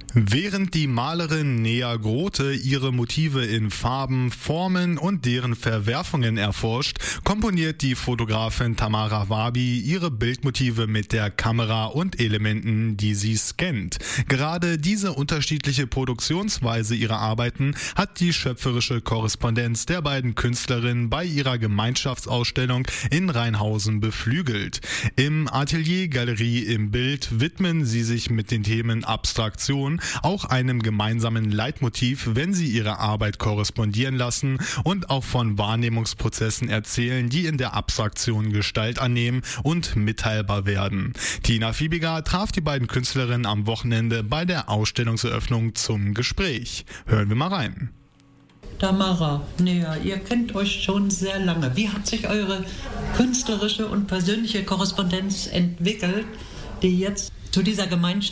Während die Malerin Nea Grote ihre Motive in Farben, Formen und deren Verwerfungen erforscht, komponiert die Fotografin Tamara Wabi ihre Bildmotive mit der Kamera und Elementen, die sie scannt. Gerade diese unterschiedliche Produktionsweise ihrer Arbeiten hat die schöpferische Korrespondenz der beiden Künstlerinnen bei ihrer Gemeinschaftsausstellung in Rheinhausen beflügelt. Im Atelier Galerie im Bild widmen sie sich mit den Themen Abstraktion, auch einem gemeinsamen Leitmotiv, wenn sie ihre Arbeit korrespondieren lassen und auch von Wahrnehmungsprozessen erzählen, die in der Abstraktion Gestalt annehmen und mitteilbar werden. Tina Fiebiger traf die beiden Künstlerinnen am Wochenende bei der Ausstellungseröffnung zum Gespräch. Hören wir mal rein. Tamara, Nea, ihr kennt euch schon sehr lange. Wie hat sich eure künstlerische und persönliche Korrespondenz entwickelt, die jetzt zu dieser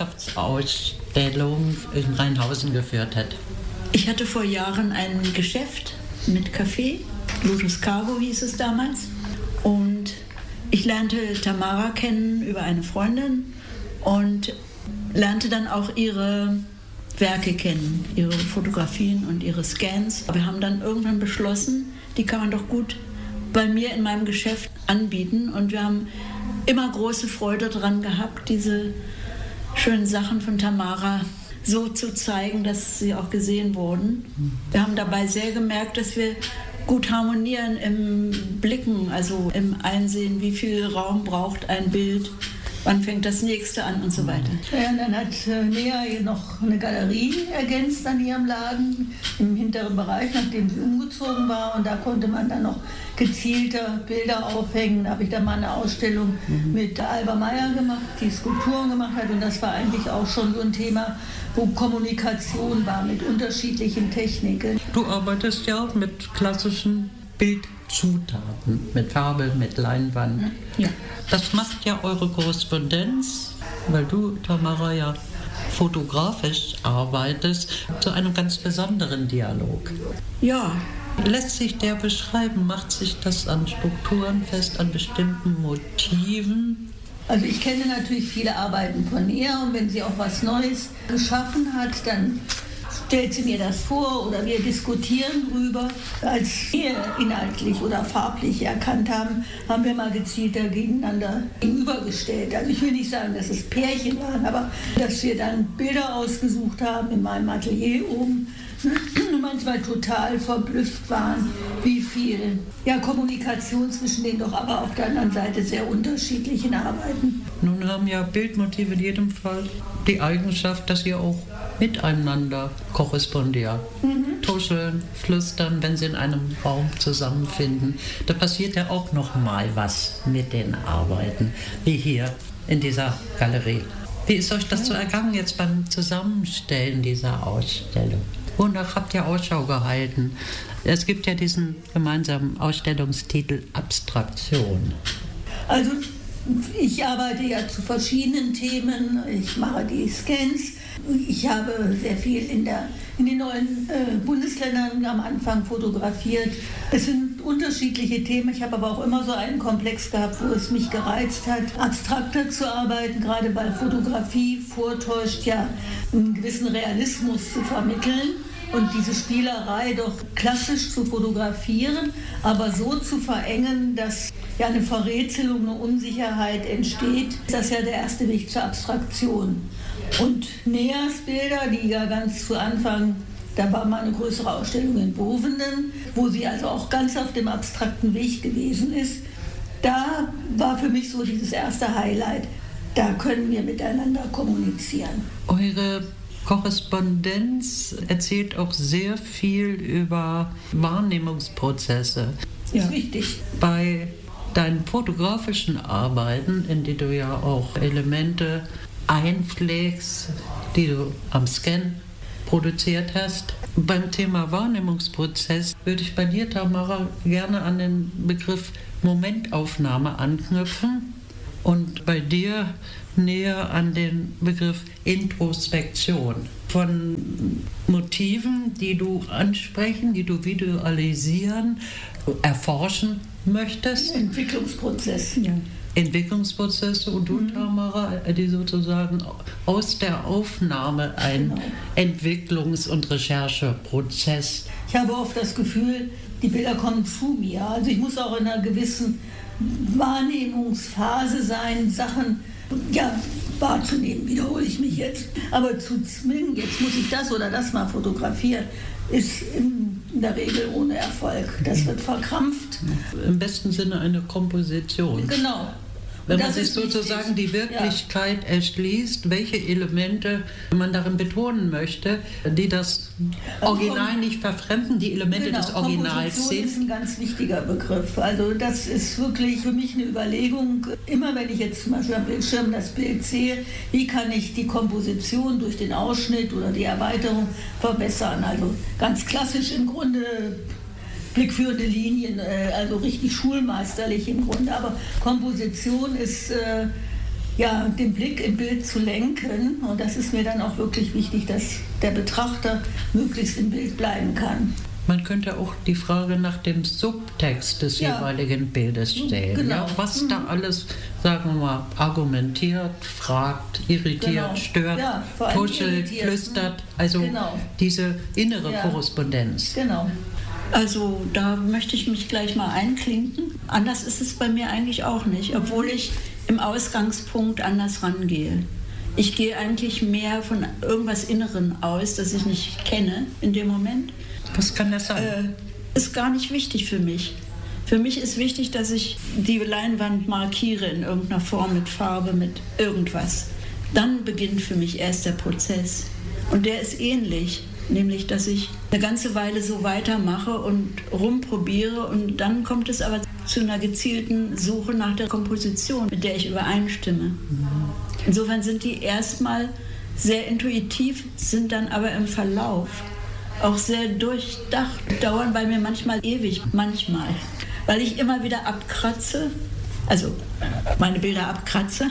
Gemeinschaftsausstellung in Rheinhausen geführt hat? Ich hatte vor Jahren ein Geschäft mit Café, Lotus Cargo hieß es damals. Und ich lernte Tamara kennen über eine Freundin und lernte dann auch ihre Werke kennen, ihre Fotografien und ihre Scans. Wir haben dann irgendwann beschlossen, die kann man doch gut bei mir in meinem Geschäft anbieten. Und wir haben immer große Freude daran gehabt, diese schönen Sachen von Tamara so zu zeigen, dass sie auch gesehen wurden. Wir haben dabei sehr gemerkt, dass wir gut harmonieren im Blicken, also im Einsehen, wie viel Raum braucht ein Bild, wann fängt das nächste an und so weiter. Ja, und dann hat Nea noch eine Galerie ergänzt an ihrem Laden im hinteren Bereich, nachdem sie umgezogen war. Und da konnte man dann noch gezielter Bilder aufhängen. Da habe ich dann mal eine Ausstellung mit Alba Meyer gemacht, die Skulpturen gemacht hat. Und das war eigentlich auch schon so ein Thema, wo Kommunikation war mit unterschiedlichen Techniken. Du arbeitest ja auch mit klassischen Bildzutaten, mit Farbe, mit Leinwand. Ja. Das macht ja eure Korrespondenz, weil du, Tamara, ja fotografisch arbeitest, zu einem ganz besonderen Dialog. Ja. Lässt sich der beschreiben? Macht sich das an Strukturen fest, an bestimmten Motiven? Also ich kenne natürlich viele Arbeiten von Nea und wenn sie auch was Neues geschaffen hat, dann stellt sie mir das vor oder wir diskutieren drüber. Als wir inhaltlich oder farblich erkannt haben, haben wir mal gezielter gegeneinander gegenübergestellt. Also ich will nicht sagen, dass es Pärchen waren, aber dass wir dann Bilder ausgesucht haben in meinem Atelier oben und manchmal total verblüfft waren, wie viel Kommunikation zwischen denen doch aber auf der anderen Seite sehr unterschiedlichen Arbeiten. Nun haben ja Bildmotive in jedem Fall die Eigenschaft, dass sie auch miteinander korrespondieren. Tuscheln, flüstern, wenn sie in einem Raum zusammenfinden. Da passiert ja auch noch mal was mit den Arbeiten, wie hier in dieser Galerie. Wie ist euch das so ergangen jetzt beim Zusammenstellen dieser Ausstellung? Wonach habt ihr Ausschau gehalten? Es gibt ja diesen gemeinsamen Ausstellungstitel Abstraktion. Also ich arbeite ja zu verschiedenen Themen. Ich mache die Scans. Ich habe sehr viel in den neuen Bundesländern am Anfang fotografiert. Es sind unterschiedliche Themen. Ich habe aber auch immer so einen Komplex gehabt, wo es mich gereizt hat, abstrakter zu arbeiten, gerade weil Fotografie vortäuscht, ja einen gewissen Realismus zu vermitteln. Und diese Spielerei doch klassisch zu fotografieren, aber so zu verengen, dass ja eine Verrätselung, eine Unsicherheit entsteht, ist das ja der erste Weg zur Abstraktion. Und Neas Bilder, die ja ganz zu Anfang, da war mal eine größere Ausstellung in Bovenden, wo sie also auch ganz auf dem abstrakten Weg gewesen ist, da war für mich so dieses erste Highlight, da können wir miteinander kommunizieren. Eure Korrespondenz erzählt auch sehr viel über Wahrnehmungsprozesse. Ja. Ist wichtig. Bei deinen fotografischen Arbeiten, in die du ja auch Elemente einpflegst, die du am Scan produziert hast. Beim Thema Wahrnehmungsprozess würde ich bei dir, Tamara, gerne an den Begriff Momentaufnahme anknüpfen und bei dir näher an den Begriff Introspektion. Von Motiven, die du ansprechen, die du visualisieren, erforschen möchtest. Entwicklungsprozess. Ja. Entwicklungsprozesse und du, Tamara, die sozusagen aus der Aufnahme ein Entwicklungs- und Rechercheprozess. Ich habe oft das Gefühl, die Bilder kommen zu mir. Also ich muss auch in einer gewissen Wahrnehmungsphase sein, Sachen wahrzunehmen, wiederhole ich mich jetzt. Aber zu zwingen, jetzt muss ich das oder das mal fotografieren, ist in der Regel ohne Erfolg. Das wird verkrampft. Im besten Sinne eine Komposition. Genau. Wenn man sich sozusagen die Wirklichkeit erschließt, welche Elemente man darin betonen möchte, die das Original nicht verfremden, die Elemente des Originals Komposition sind. ist ein ganz wichtiger Begriff. Also das ist wirklich für mich eine Überlegung. Immer wenn ich jetzt zum Beispiel am Bildschirm das Bild sehe, wie kann ich die Komposition durch den Ausschnitt oder die Erweiterung verbessern? Also ganz klassisch im Grunde blickführende Linien, also richtig schulmeisterlich im Grunde. Aber Komposition ist den Blick im Bild zu lenken. Und das ist mir dann auch wirklich wichtig, dass der Betrachter möglichst im Bild bleiben kann. Man könnte auch die Frage nach dem Subtext des jeweiligen Bildes stellen. Genau. Ja, was da alles, sagen wir mal, argumentiert, fragt, irritiert, stört, tuschelt, flüstert. Also diese innere Korrespondenz. Genau. Also da möchte ich mich gleich mal einklinken. Anders ist es bei mir eigentlich auch nicht, obwohl ich im Ausgangspunkt anders rangehe. Ich gehe eigentlich mehr von irgendwas Inneren aus, das ich nicht kenne in dem Moment. Was kann das sein? Ist gar nicht wichtig für mich. Für mich ist wichtig, dass ich die Leinwand markiere in irgendeiner Form, mit Farbe, mit irgendwas. Dann beginnt für mich erst der Prozess. Und der ist ähnlich. Nämlich, dass ich eine ganze Weile so weitermache und rumprobiere und dann kommt es aber zu einer gezielten Suche nach der Komposition, mit der ich übereinstimme. Insofern sind die erstmal sehr intuitiv, sind dann aber im Verlauf auch sehr durchdacht, dauern bei mir manchmal ewig, weil ich immer wieder abkratze, also meine Bilder abkratze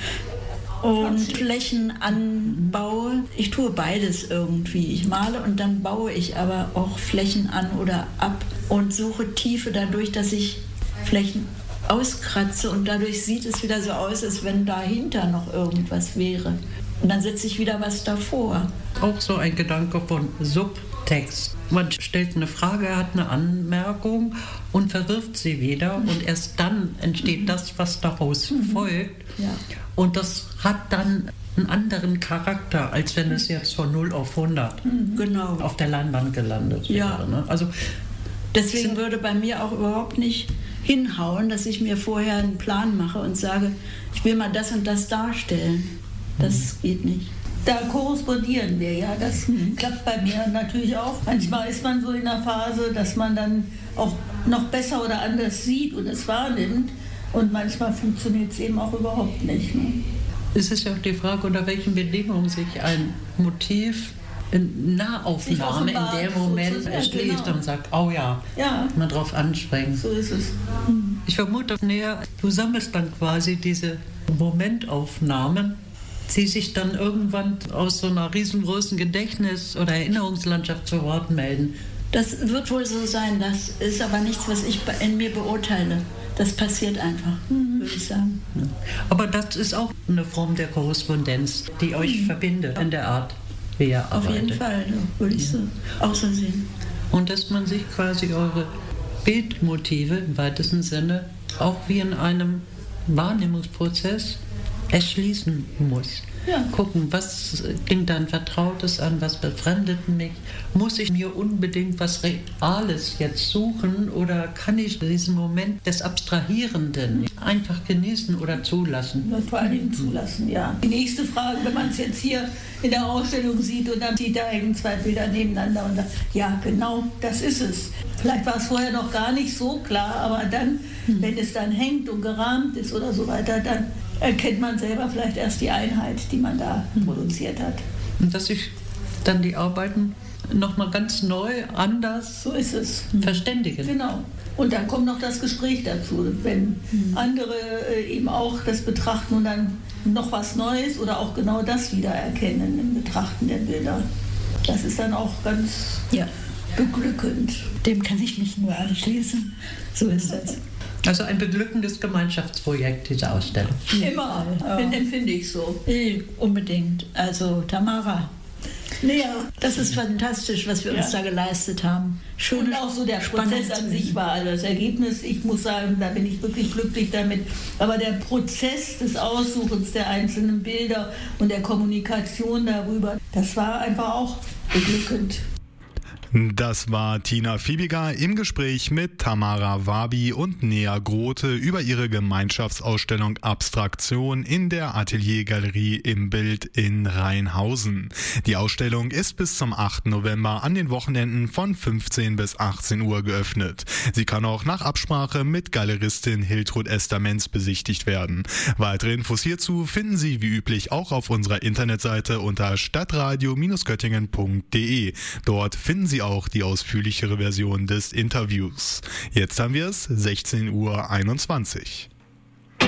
und Flächen anbaue. Ich tue beides irgendwie. Ich male und dann baue ich aber auch Flächen an oder ab und suche Tiefe dadurch, dass ich Flächen auskratze und dadurch sieht es wieder so aus, als wenn dahinter noch irgendwas wäre. Und dann setze ich wieder was davor. Auch so ein Gedanke von Subtext. Man stellt eine Frage, hat eine Anmerkung und verwirft sie wieder und erst dann entsteht das, was daraus folgt. Ja. Und das hat dann einen anderen Charakter, als wenn es jetzt von 0 auf 100 auf der Leinwand gelandet wäre. Ne? Also deswegen würde bei mir auch überhaupt nicht hinhauen, dass ich mir vorher einen Plan mache und sage, ich will mal das und das darstellen. Das geht nicht. Da korrespondieren wir ja, das klappt bei mir natürlich auch. Manchmal ist man so in einer Phase, dass man dann auch noch besser oder anders sieht und es wahrnimmt und manchmal funktioniert es eben auch überhaupt nicht. Ne? Es ist ja auch die Frage, unter welchen Bedingungen sich ein Motiv in Nahaufnahme in dem Moment erschließt und sagt, oh ja, mal drauf anspringen. So ist es. Ich vermute näher, du sammelst dann quasi diese Momentaufnahmen, die sich dann irgendwann aus so einer riesengroßen Gedächtnis- oder Erinnerungslandschaft zu Wort melden. Das wird wohl so sein, das ist aber nichts, was ich in mir beurteile. Das passiert einfach, würde ich sagen. Ja. Aber das ist auch eine Form der Korrespondenz, die euch verbindet in der Art, wie ihr arbeitet. Auf jeden Fall, würde ich so auch so sehen. Und dass man sich quasi eure Bildmotive im weitesten Sinne auch wie in einem Wahrnehmungsprozess erschließen muss. Ja. Gucken, was klingt dann Vertrautes an, was befremdet mich? Muss ich mir unbedingt was Reales jetzt suchen oder kann ich diesen Moment des Abstrahierenden einfach genießen oder zulassen? Vor allem zulassen, ja. Die nächste Frage, wenn man es jetzt hier in der Ausstellung sieht und dann sieht da eben 2 Bilder nebeneinander und sagt, ja genau, das ist es. Vielleicht war es vorher noch gar nicht so klar, aber dann, wenn es dann hängt und gerahmt ist oder so weiter, dann erkennt man selber vielleicht erst die Einheit, die man da produziert hat. Und dass sich dann die Arbeiten nochmal ganz neu, anders so ist es. verständigen. Genau. Und dann kommt noch das Gespräch dazu, wenn andere eben auch das betrachten und dann noch was Neues oder auch genau das wiedererkennen im Betrachten der Bilder. Das ist dann auch ganz beglückend. Dem kann ich mich nur anschließen. So ist das. Also ein beglückendes Gemeinschaftsprojekt, diese Ausstellung. Immer, empfinde ich so. Unbedingt. Also Tamara. Ja, das ist fantastisch, was wir uns da geleistet haben. Schön und auch so der Prozess an sich war, also das Ergebnis, ich muss sagen, da bin ich wirklich glücklich damit. Aber der Prozess des Aussuchens der einzelnen Bilder und der Kommunikation darüber, das war einfach auch beglückend. Das war Tina Fiebiger im Gespräch mit Tamara Wabi und Nea Grote über ihre Gemeinschaftsausstellung Abstraktion in der Ateliergalerie im Bild in Rheinhausen. Die Ausstellung ist bis zum 8. November an den Wochenenden von 15 bis 18 Uhr geöffnet. Sie kann auch nach Absprache mit Galeristin Hiltrud Estamenz besichtigt werden. Weitere Infos hierzu finden Sie wie üblich auch auf unserer Internetseite unter stadtradio-göttingen.de. Dort finden Sie auch die ausführlichere Version des Interviews. Jetzt haben wir es 16:21 Uhr.